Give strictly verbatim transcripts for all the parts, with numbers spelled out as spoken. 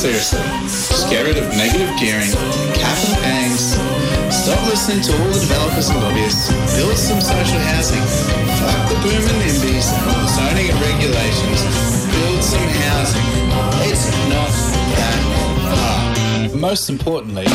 Seriously, just get rid of negative gearing, capital gains, stop listening to all the developers and lobbyists, build some social housing, fuck the boom and NIMBYs and all the zoning and regulations, build some housing. It's not that hard. Most importantly,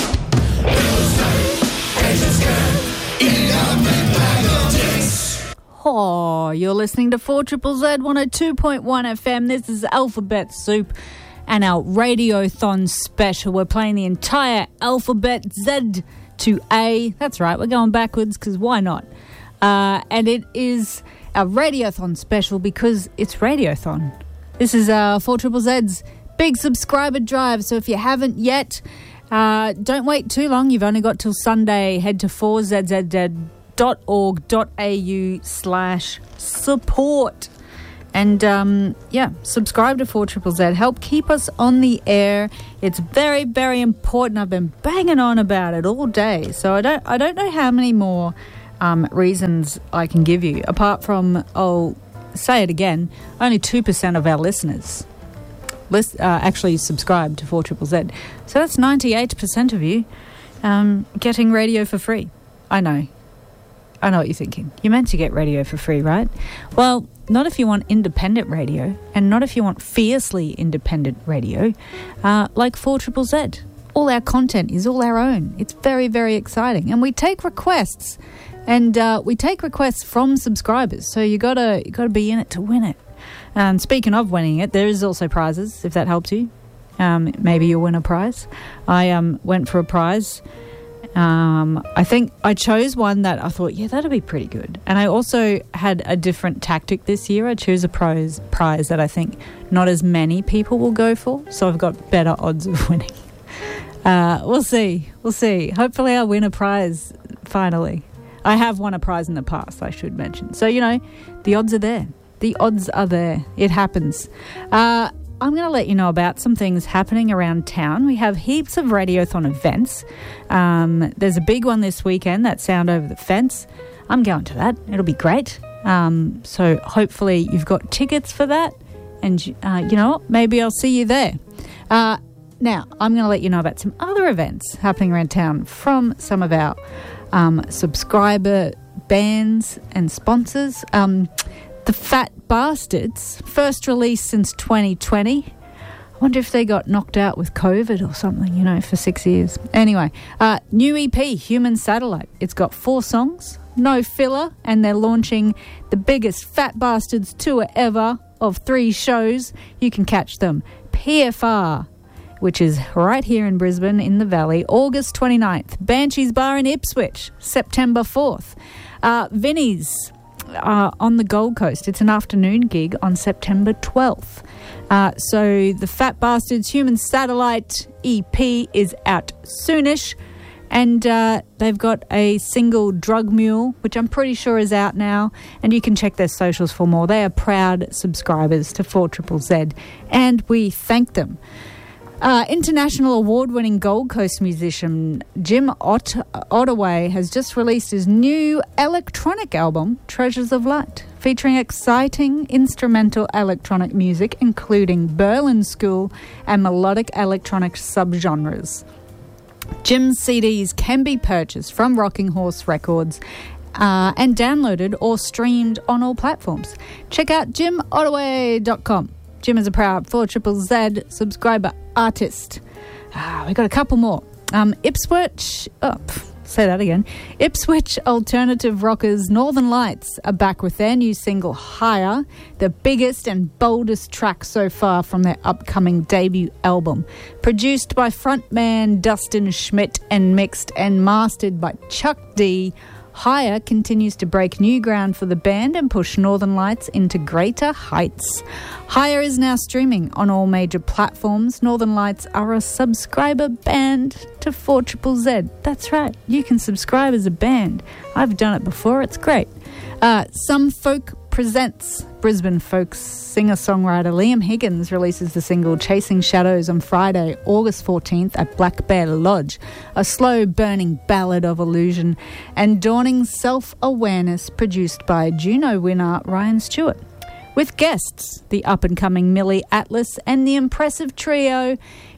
oh, you're listening to four Z Z Z one oh two point one F M. This is Alphabet Soup and our Radiothon special. We're playing the entire Alphabet Z to A. That's right, we're going backwards because why not? Uh, and it is our Radiothon special because it's Radiothon. This is uh, four Z Z Z's big subscriber drive. So if you haven't yet, uh, don't wait too long. You've only got till Sunday. Head to four z z z dot org dot a u slash support. And, um, yeah, subscribe to four Z Z Z. Help keep us on the air. It's very, very important. I've been banging on about it all day. So I don't I don't know how many more um, reasons I can give you. Apart from, I'll say it again, only two percent of our listeners list, uh, actually subscribe to four Z Z Z. So that's ninety-eight percent of you um, getting radio for free. I know. I know what you're thinking. You're meant to get radio for free, right? Well, not if you want independent radio, and not if you want fiercely independent radio, uh, like four Z Z Z. All our content is all our own. It's very, very exciting. And we take requests, and uh, we take requests from subscribers. So you gotta you gotta be in it to win it. And speaking of winning it, there is also prizes, if that helps you. Um, maybe you'll win a prize. I um, went for a prize. Um, I think I chose one that I thought, yeah, that'd be pretty good. And I also had a different tactic this year. I chose a prize, prize that I think not as many people will go for. So I've got better odds of winning. Uh, we'll see. We'll see. Hopefully I'll win a prize finally. I have won a prize in the past, I should mention. So, you know, the odds are there. The odds are there. It happens. Uh, I'm going to let you know about some things happening around town. We have heaps of Radiothon events. Um, there's a big one this weekend, that Sound Over the Fence. I'm going to that. It'll be great. Um, so hopefully you've got tickets for that. And, uh, you know what? Maybe I'll see you there. Uh, now, I'm going to let you know about some other events happening around town from some of our um, subscriber bands and sponsors. Um, the Fat Bastards, first release since twenty twenty. I wonder if they got knocked out with COVID or something, you know, for six years. Anyway, uh, new E P, Human Satellite. It's got four songs, no filler, and they're launching the biggest Fat Bastards tour ever of three shows. You can catch them. P F R, which is right here in Brisbane in the Valley, August twenty-ninth. Banshees Bar in Ipswich, September fourth. Uh, Vinnie's uh, on the Gold Coast. It's an afternoon gig on September twelfth. Uh, so the Fat Bastards Human Satellite E P is out soonish. And uh, they've got a single, Drug Mule, which I'm pretty sure is out now. And you can check their socials for more. They are proud subscribers to four Z Z Z, and we thank them. Uh, international award-winning Gold Coast musician Jim Ott- Ottaway has just released his new electronic album, Treasures of Light, featuring exciting instrumental electronic music, including Berlin School and melodic electronic subgenres. Jim's C Ds can be purchased from Rocking Horse Records uh, and downloaded or streamed on all platforms. Check out jim ottaway dot com. Jim is a proud four Z Z Z subscriber artist. Ah, we got a couple more. Um, Ipswich, oh, pff, say that again. Ipswich alternative rockers Northern Lights are back with their new single, Higher, the biggest and boldest track so far from their upcoming debut album. Produced by frontman Dustin Schmidt and mixed and mastered by Chuck D, Higher continues to break new ground for the band and push Northern Lights into greater heights. Higher is now streaming on all major platforms. Northern Lights are a subscriber band to four Z Z Z. That's right, you can subscribe as a band. I've done it before, it's great. Uh, Some Folk presents. Brisbane folk singer-songwriter Liam Higgins releases the single Chasing Shadows on Friday, August fourteenth at Black Bear Lodge, a slow-burning ballad of illusion and dawning self-awareness produced by Juno winner Ryan Stewart. With guests, the up-and-coming Millie Atlas and the impressive trio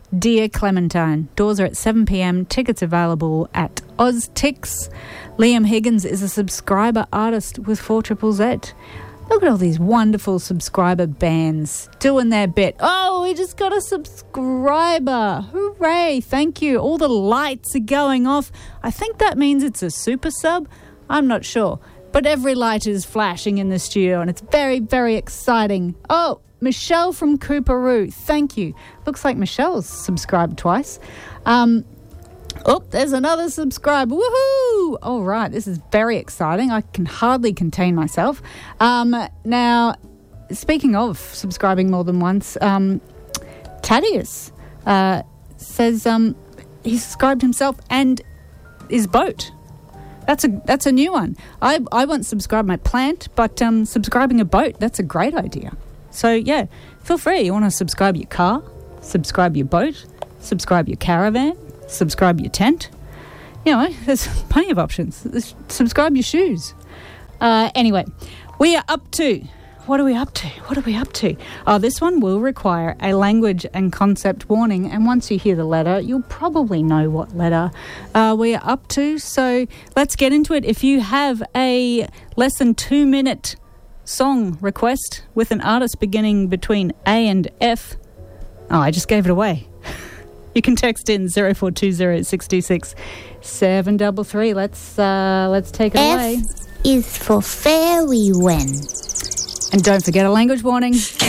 Dear Clementine. Doors are at seven p.m. Tickets available at OzTix. Liam Higgins is a subscriber artist with four triple Z. Look at all these wonderful subscriber bands doing their bit. Oh, we just got a subscriber. Hooray. Thank you. All the lights are going off. I think that means it's a super sub. I'm not sure. But every light is flashing in the studio and it's very, very exciting. Oh, Michelle from Cooperoo. Thank you. Looks like Michelle's subscribed twice. Um... Oh, there's another subscriber. Woohoo! All right, this is very exciting. I can hardly contain myself. Um, now, speaking of subscribing more than once, um, Thaddeus uh, says um, he subscribed himself and his boat. That's a that's a new one. I, I once subscribed my plant, but um, subscribing a boat, that's a great idea. So, yeah, feel free. You want to subscribe your car, subscribe your boat, subscribe your caravan, subscribe your tent. You know, there's plenty of options. There's, subscribe your shoes. Uh, anyway, we are up to... What are we up to? What are we up to? Oh, this one will require a language and concept warning, and once you hear the letter, you'll probably know what letter uh, we are up to. So let's get into it. If you have a less than two-minute song request with an artist beginning between A and F... Oh, I just gave it away. You can text in zero four two zero six two six seven three three. Let's uh, let's take it F away. is for fairy when. And don't forget a language warning.